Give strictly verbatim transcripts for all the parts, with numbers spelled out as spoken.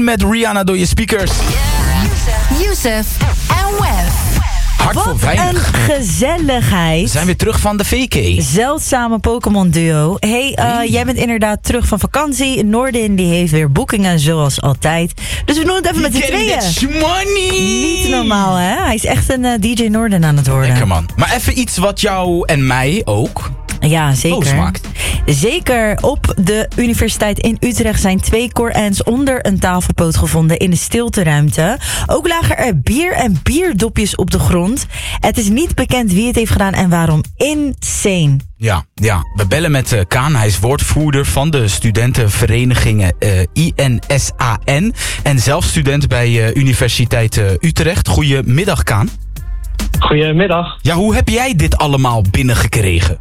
met Rihanna door je speakers. Youssef en Wef. Hart voor Wat weinig. een gezelligheid. We zijn weer terug van de V K. Zeldzame Pokémon duo. Hey, uh, Hey. jij bent inderdaad terug van vakantie. Noordin die heeft weer boekingen zoals altijd. Dus we doen het even met z'n tweeën. Money. Niet normaal, hè? Hij is echt een uh, D J Noordin aan het worden. Lekker man. Maar even iets wat jou en mij ook Ja, zeker. boos maakt. Zeker. Op de Universiteit in Utrecht zijn twee Korans onder een tafelpoot gevonden in de stilteruimte. Ook lagen er bier en bierdopjes op de grond. Het is niet bekend wie het heeft gedaan en waarom. Insane. Ja, ja, we bellen met uh, Kaan. Hij is woordvoerder van de studentenverenigingen uh, I N S A N. En zelf student bij uh, Universiteit uh, Utrecht. Goedemiddag, Kaan. Goedemiddag. Ja, hoe heb jij dit allemaal binnengekregen?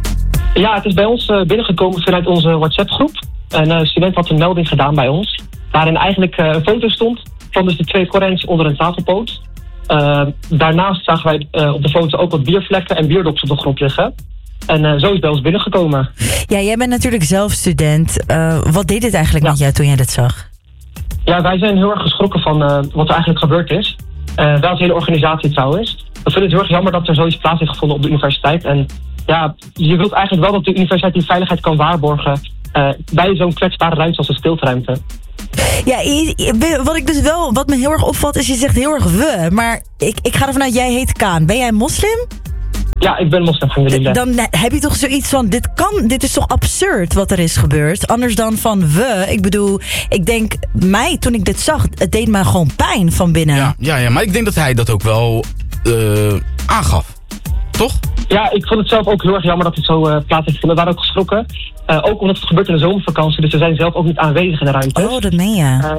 Ja, het is bij ons uh, binnengekomen vanuit onze WhatsApp-groep. Een uh, student had een melding gedaan bij ons. Waarin eigenlijk uh, een foto stond van dus de twee Korans onder een tafelpoot. Uh, daarnaast zagen wij uh, op de foto ook wat biervlekken en bierdops op de grond liggen. En uh, zo is het bij ons binnengekomen. Ja, jij bent natuurlijk zelf student. Uh, wat deed het eigenlijk Ja. met jou toen jij dat zag? Ja, wij zijn heel erg geschrokken van uh, wat er eigenlijk gebeurd is. Uh, wel als hele organisatie trouwens. We vinden het heel erg jammer dat er zoiets plaats heeft gevonden op de universiteit. En ja, je wilt eigenlijk wel dat de universiteit die veiligheid kan waarborgen uh, bij zo'n kwetsbare ruimte als een stilteruimte. Ja, je- je- wat ik dus wel, wat me heel erg opvalt, is je zegt heel erg we. Maar ik, ik ga ervan uit, jij heet Kaan. Ben jij moslim? Ja, ik ben moslim, alhamdulillah. Dan heb je toch zoiets van, dit kan, dit is toch absurd wat er is gebeurd? Anders dan van we. Ik bedoel, ik denk, mij, toen ik dit zag, het deed me gewoon pijn van binnen. Ja, ja, ja, maar ik denk dat hij dat ook wel uh, aangaf. Toch? Ja, ik vond het zelf ook heel erg jammer dat het zo uh, plaats heeft gevonden. We waren ook geschrokken. Uh, ook omdat het gebeurt in de zomervakantie, dus we zijn zelf ook niet aanwezig in de ruimte. Oh, dat meen je. Uh,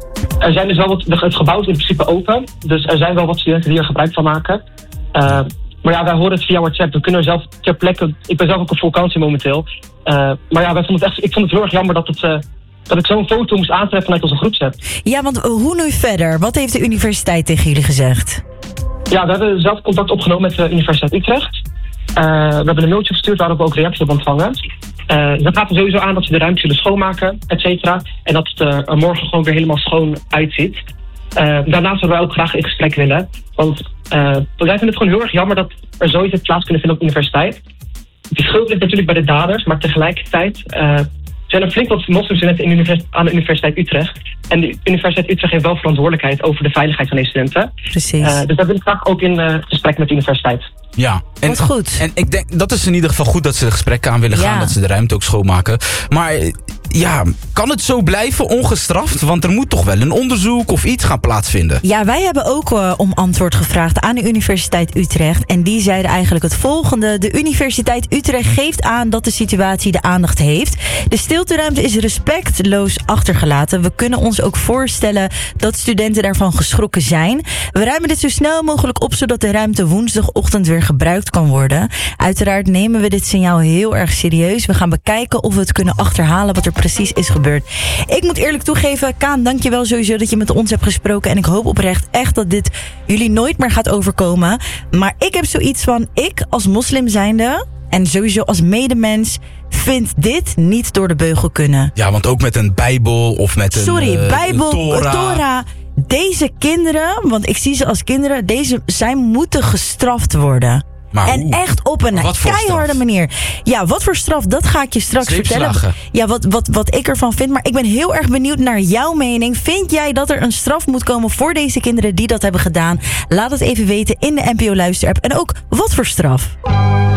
er zijn dus wel wat, het gebouw is in principe open, dus er zijn wel wat studenten die er gebruik van maken. Uh, maar ja, wij horen het via WhatsApp. We kunnen er zelf ter plekke. Ik ben zelf ook op vakantie momenteel. Uh, maar ja, wij vonden het echt, ik vond het heel erg jammer dat, het, uh, dat ik zo'n foto moest aantreffen vanuit onze groepsapp. Ja, want hoe nu verder? Wat heeft de universiteit tegen jullie gezegd? Ja, we hebben zelf contact opgenomen met de Universiteit Utrecht. Uh, we hebben een mailtje gestuurd waarop we ook reacties op ontvangen. Uh, dat gaat er sowieso aan dat ze de ruimte zullen schoonmaken, et cetera. En dat het uh, er morgen gewoon weer helemaal schoon uitziet. Uh, daarnaast zouden wij ook graag in gesprek willen. Want uh, wij vinden het gewoon heel erg jammer dat er zoiets heeft plaats kunnen vinden op de universiteit. De schuld ligt natuurlijk bij de daders, maar tegelijkertijd uh, zijn er flink wat moslimstudenten in de univers- aan de Universiteit Utrecht. En de Universiteit Utrecht heeft wel verantwoordelijkheid over de veiligheid van deze studenten. Precies. Uh, dus daar wil ik graag ook in uh, gesprek met de universiteit. Ja. En, Wat goed. En ik denk, dat is in ieder geval goed dat ze de gesprekken aan willen gaan. Ja. Dat ze de ruimte ook schoonmaken. Maar ja, kan het zo blijven ongestraft? Want er moet toch wel een onderzoek of iets gaan plaatsvinden. Ja, wij hebben ook uh, om antwoord gevraagd aan de Universiteit Utrecht. En die zeiden eigenlijk het volgende. De Universiteit Utrecht geeft aan dat de situatie de aandacht heeft. De stilteruimte is respectloos achtergelaten. We kunnen ons ook voorstellen dat studenten daarvan geschrokken zijn. We ruimen dit zo snel mogelijk op, zodat de ruimte woensdagochtend weer gebruikt kan worden. Uiteraard nemen we dit signaal heel erg serieus. We gaan bekijken of we het kunnen achterhalen wat er precies is gebeurd. Ik moet eerlijk toegeven, Kaan, dank je wel sowieso dat je met ons hebt gesproken. En ik hoop oprecht echt dat dit jullie nooit meer gaat overkomen. Maar ik heb zoiets van, ik als moslim zijnde en sowieso als medemens vind dit niet door de beugel kunnen. Ja, want ook met een Bijbel of met een Sorry, uh, Bijbel, Torah. Torah. Deze kinderen, want ik zie ze als kinderen, deze, zij moeten gestraft worden. Maar En hoe? echt op een Maar wat voor keiharde straf? manier. Ja, wat voor straf, dat ga ik je straks Zweepslagen. vertellen. Ja, wat, wat, wat ik ervan vind. Maar ik ben heel erg benieuwd naar jouw mening. Vind jij dat er een straf moet komen voor deze kinderen die dat hebben gedaan? Laat het even weten in de N P O Luisterapp. En ook, wat voor straf?